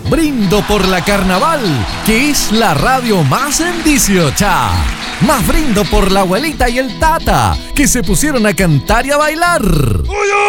Brindo por la Carnaval, que es la radio más en 18. Más brindo por la abuelita y el tata, que se pusieron a cantar y a bailar.